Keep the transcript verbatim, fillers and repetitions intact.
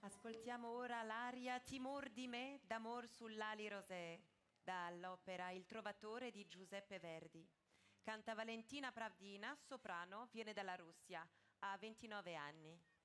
Ascoltiamo ora l'aria Timor di me d'amor sull'ali rosee dall'opera Il Trovatore di Giuseppe Verdi. Canta Valentina Pravdina, soprano, viene dalla Russia, ha ventinove anni.